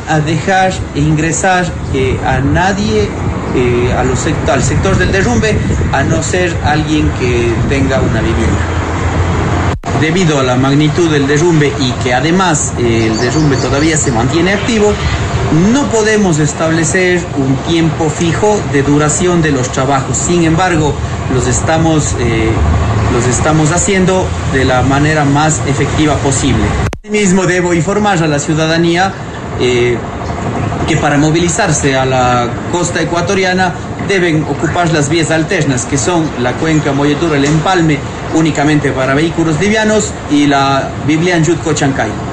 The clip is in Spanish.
a dejar ingresar a nadie al sector del derrumbe, a no ser alguien que tenga una vivienda. Debido a la magnitud del derrumbe y que además el derrumbe todavía se mantiene activo, no podemos establecer un tiempo fijo de duración de los trabajos. Sin embargo, los estamos haciendo de la manera más efectiva posible. Asimismo, debo informar a la ciudadanía que para movilizarse a la costa ecuatoriana deben ocupar las vías alternas, que son la cuenca Moyeturo, el Empalme, únicamente para vehículos livianos, y la Biblián Yutco Chancay.